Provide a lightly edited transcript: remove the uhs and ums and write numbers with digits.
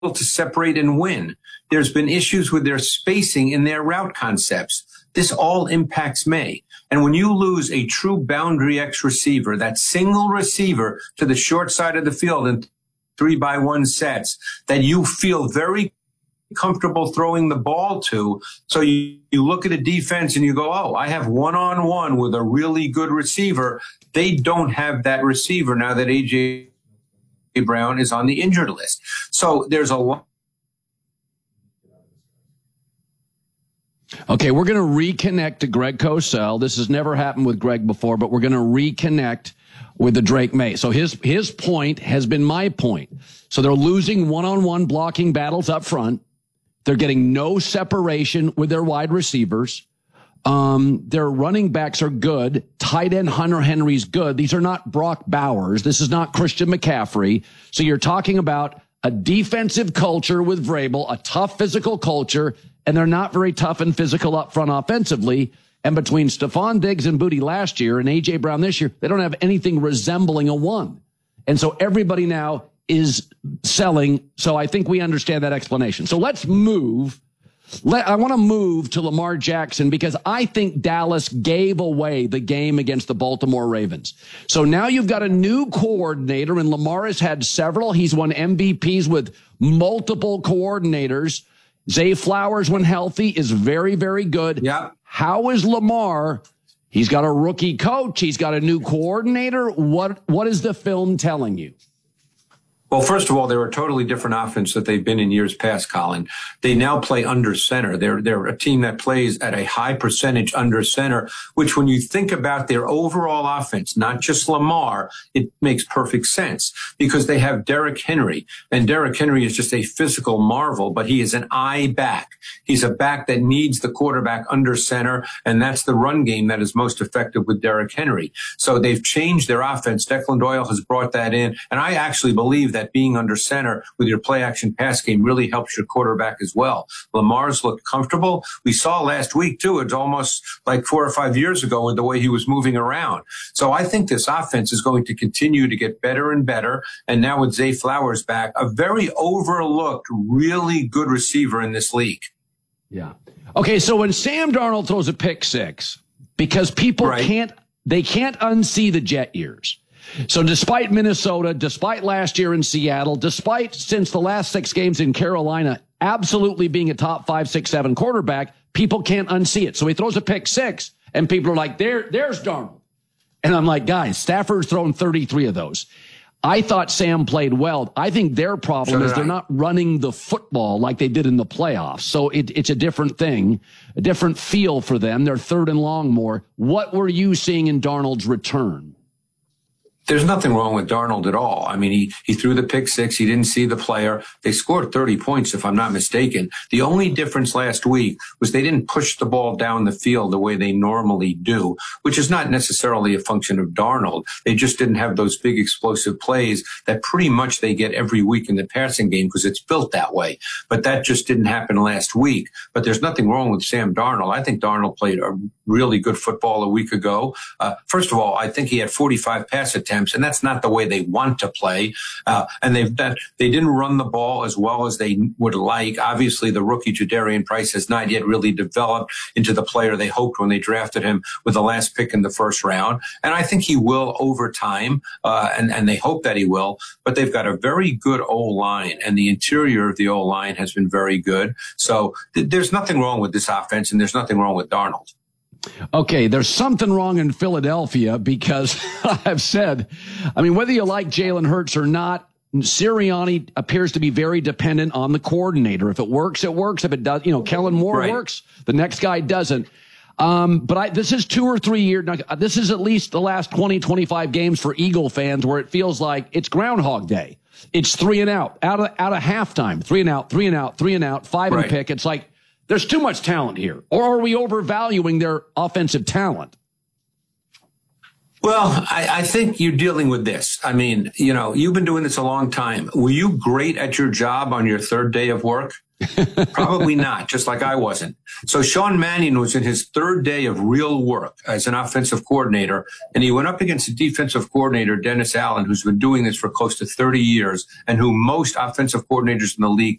to separate and win. There's been issues with their spacing in their route concepts. This all impacts May. And when you lose a true boundary X receiver, that single receiver to the short side of the field in 3-by-1 sets that you feel very comfortable throwing the ball to. So you look at a defense and you go, oh, I have one-on-one with a really good receiver. They don't have that receiver now that A.J. Brown is on the injured list. So there's a lot. Okay, we're going to reconnect to Greg Cosell. This has never happened with Greg before, but we're going to reconnect with the Drake May. So his point has been my point. So they're losing one-on-one blocking battles up front. They're getting no separation with their wide receivers. Their running backs are good. Tight end Hunter Henry's good. These are not Brock Bowers. This is not Christian McCaffrey. So you're talking about a defensive culture with Vrabel, a tough physical culture, and they're not very tough and physical up front offensively. And between Stephon Diggs and Booty last year and A.J. Brown this year, they don't have anything resembling a one. And so everybody now is selling. So I think we understand that explanation. So let's move. I want to move to Lamar Jackson because I think Dallas gave away the game against the Baltimore Ravens. So now you've got a new coordinator, and Lamar has had several. He's won MVPs with multiple coordinators. Zay Flowers, when healthy, is very, very good. Yeah. How is Lamar? He's got a rookie coach. He's got a new coordinator. What is the film telling you? Well, first of all, they're a totally different offense that they've been in years past, Colin. They now play under center. They're a team that plays at a high percentage under center, which when you think about their overall offense, not just Lamar, it makes perfect sense because they have Derrick Henry. And Derrick Henry is just a physical marvel, but he is an eye back. He's a back that needs the quarterback under center, and that's the run game that is most effective with Derrick Henry. So they've changed their offense. Declan Doyle has brought that in, and I actually believe that being under center with your play action pass game really helps your quarterback as well. Lamar's looked comfortable. We saw last week too. It's almost like 4 or 5 years ago with the way he was moving around. So I think this offense is going to continue to get better and better. And now with Zay Flowers back, a very overlooked, really good receiver in this league. Yeah. Okay. So when Sam Darnold throws a pick six, because people can't unsee the Jet years. So despite Minnesota, despite last year in Seattle, despite since the last 6 games in Carolina, absolutely being a top 5, 6, 7 quarterback, people can't unsee it. So he throws a pick six and people are like, there's Darnold. And I'm like, guys, Stafford's thrown 33 of those. I thought Sam played well. I think their problem is they're not running the football like they did in the playoffs. So it's a different thing, a different feel for them. They're third and long more. What were you seeing in Darnold's return? There's nothing wrong with Darnold at all. I mean, he threw the pick six. He didn't see the player. They scored 30 points, if I'm not mistaken. The only difference last week was they didn't push the ball down the field the way they normally do, which is not necessarily a function of Darnold. They just didn't have those big explosive plays that pretty much they get every week in the passing game because it's built that way. But that just didn't happen last week. But there's nothing wrong with Sam Darnold. I think Darnold played a really good football a week ago. First of all, I think he had 45 pass attempts, and that's not the way they want to play. And they didn't run the ball as well as they would like. Obviously, the rookie Jadarian Price has not yet really developed into the player they hoped when they drafted him with the last pick in the first round. And I think he will over time, and they hope that he will. But they've got a very good O-line, and the interior of the O-line has been very good. So there's nothing wrong with this offense, and there's nothing wrong with Darnold. Okay, there's something wrong in Philadelphia because I've said, I mean, whether you like Jalen Hurts or not, Sirianni appears to be very dependent on the coordinator. If it works, it works. If it does, Kellen Moore works, the next guy doesn't. But this is 2 or 3 years. This is at least the last 20, 25 games for Eagle fans where it feels like it's Groundhog Day. It's 3 and out of halftime, 3 and out, 3 and out, 3 and out, 5 and pick. It's like, there's too much talent here. Or are we overvaluing their offensive talent? Well, I think you're dealing with this. I mean, you've been doing this a long time. Were you great at your job on your third day of work? Probably not, just like I wasn't. So Sean Mannion was in his third day of real work as an offensive coordinator, and he went up against the defensive coordinator, Dennis Allen, who's been doing this for close to 30 years and who most offensive coordinators in the league